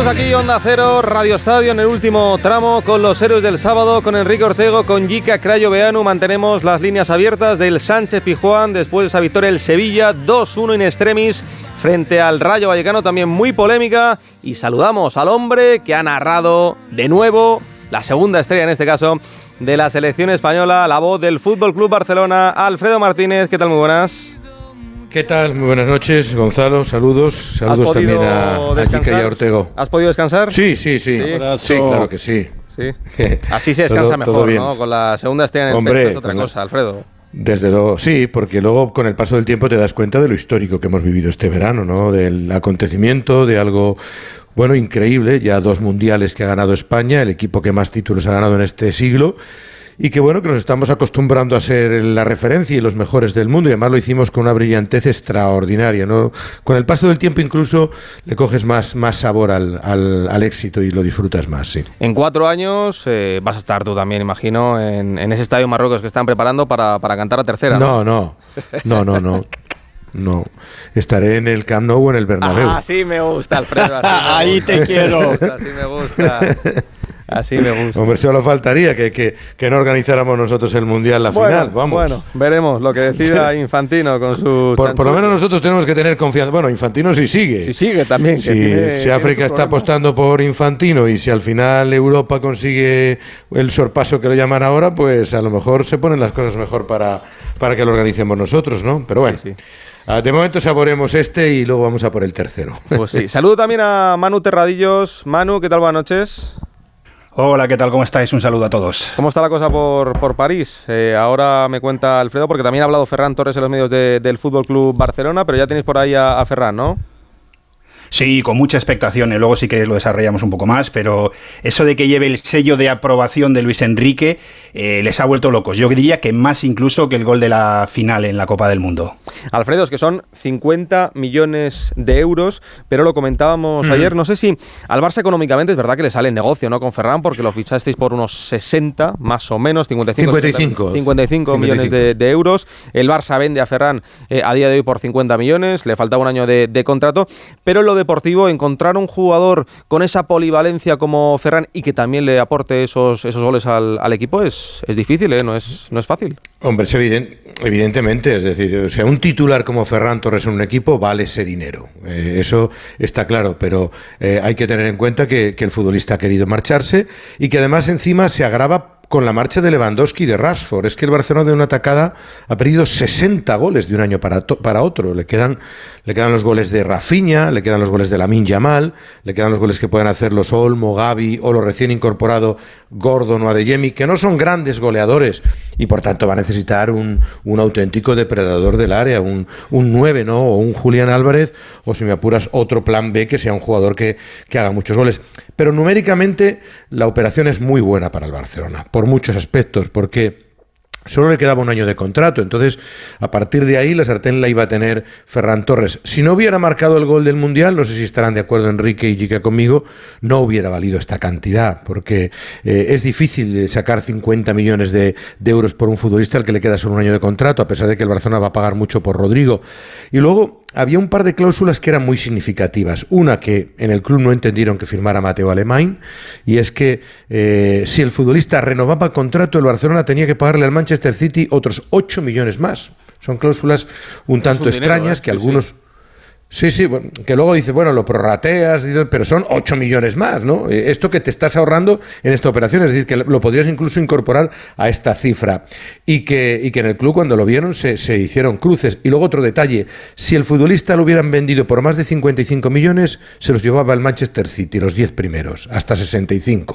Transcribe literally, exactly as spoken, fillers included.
aquí, Onda Cero, Radio Estadio, en el último tramo con los héroes del sábado, con Enrique Ortego, con Jica Crayo Beanu. Mantenemos las líneas abiertas del Sánchez Pizjuán después de esa victoria del Sevilla, dos uno in extremis frente al Rayo Vallecano, también muy polémica. Y saludamos al hombre que ha narrado de nuevo la segunda estrella, en este caso, de la selección española, la voz del Fútbol Club Barcelona, Alfredo Martínez. ¿Qué tal? Muy buenas. ¿Qué tal? Muy buenas noches, Gonzalo. Saludos. Saludos también a, a Jica y a Ortego. ¿Has podido descansar? Sí, sí, sí. Sí, sí, claro que sí. sí. Así se descansa todo, mejor, todo ¿no? Con la segunda estrella en el Hombre, pecho es otra cosa, Alfredo. Desde luego, sí, porque luego con el paso del tiempo te das cuenta de lo histórico que hemos vivido este verano, ¿no? Del acontecimiento, de algo, bueno, increíble. Ya dos mundiales que ha ganado España, el equipo que más títulos ha ganado en este siglo. Y que bueno, que nos estamos acostumbrando a ser la referencia y los mejores del mundo, y además lo hicimos con una brillantez extraordinaria, ¿no? Con el paso del tiempo incluso le coges más, más sabor al, al, al éxito y lo disfrutas más, sí. En cuatro años eh, vas a estar tú también, imagino, en, en ese estadio Marruecos que están preparando para, para cantar a tercera. No, no, no, no, no. No, estaré en el Camp Nou o en el Bernabéu. Ah, así me gusta, Alfredo. Así me Ahí gusta, te quiero. Así me gusta. Así me gusta. Hombre, solo faltaría que, que, que no organizáramos nosotros el Mundial, la bueno, final, vamos. Bueno, veremos lo que decida Infantino con su... Por, por lo menos nosotros tenemos que tener confianza. Bueno, Infantino sí sigue. Sí sigue también. Si, que tiene, si África está apostando por Infantino y si al final Europa consigue el sorpaso que lo llaman ahora, pues a lo mejor se ponen las cosas mejor para, para que lo organicemos nosotros, ¿no? Pero bueno. Sí, sí. De momento saboremos este y luego vamos a por el tercero. Pues sí. Saludo también a Manu Terradillos. Manu, ¿qué tal? Buenas noches. Hola, ¿qué tal? ¿Cómo estáis? Un saludo a todos. ¿Cómo está la cosa por, por París? Eh, ahora me cuenta Alfredo, porque también ha hablado Ferran Torres en los medios de, del Fútbol Club Barcelona, pero ya tenéis por ahí a, a Ferran, ¿no? Sí, con mucha expectación, y luego sí que lo desarrollamos un poco más, pero eso de que lleve el sello de aprobación de Luis Enrique eh, les ha vuelto locos. Yo diría que más incluso que el gol de la final en la Copa del Mundo. Alfredo, es que son cincuenta millones de euros, pero lo comentábamos mm. ayer, no sé si al Barça económicamente es verdad que le sale negocio, ¿no? Con Ferran, porque lo fichasteis por unos sesenta, más o menos, cincuenta y cinco, cincuenta y cinco, cincuenta y cinco millones de, de euros. El Barça vende a Ferran eh, a día de hoy por cincuenta millones, le faltaba un año de, de contrato, pero lo deportivo, encontrar un jugador con esa polivalencia como Ferran y que también le aporte esos, esos goles al, al equipo es, es difícil, ¿eh? No es, no es fácil. Hombre, es evidente, evidentemente, es decir, o sea, un titular como Ferran Torres en un equipo vale ese dinero, eh, eso está claro, pero eh, hay que tener en cuenta que, que el futbolista ha querido marcharse y que además encima se agrava con la marcha de Lewandowski y de Rashford. Es que el Barcelona de una tacada ha perdido sesenta goles de un año para, to- para otro. Le quedan, le quedan los goles de Rafinha, le quedan los goles de Lamine Yamal, le quedan los goles que pueden hacer los Olmo, Gavi o los recién incorporado Gordon o Adeyemi, que no son grandes goleadores y por tanto va a necesitar un, un auténtico depredador del área, un, un nueve, ¿no? O un Julián Álvarez, o si me apuras, otro plan B que sea un jugador que, que haga muchos goles. Pero numéricamente la operación es muy buena para el Barcelona, por muchos aspectos, porque solo le quedaba un año de contrato, entonces a partir de ahí la sartén la iba a tener Ferran Torres. Si no hubiera marcado el gol del Mundial, no sé si estarán de acuerdo Enrique y Jica conmigo, no hubiera valido esta cantidad, porque eh, es difícil sacar cincuenta millones de, de euros por un futbolista al que le queda solo un año de contrato, a pesar de que el Barcelona va a pagar mucho por Rodrigo. Y luego había un par de cláusulas que eran muy significativas. Una que en el club no entendieron que firmara Mateo Alemán, y es que eh, si el futbolista renovaba el contrato, el Barcelona tenía que pagarle al Manchester City otros ocho millones más. Son cláusulas un tanto un extrañas dinero, ¿eh? que sí, algunos... Sí. Sí, sí, bueno, que luego dice, bueno, lo prorrateas, pero son ocho millones más, ¿no? Esto que te estás ahorrando en esta operación, es decir, que lo podrías incluso incorporar a esta cifra. Y que, y que en el club, cuando lo vieron, se, se hicieron cruces. Y luego otro detalle, si el futbolista lo hubieran vendido por más de cincuenta y cinco millones, se los llevaba el Manchester City, los diez primeros, hasta sesenta y cinco.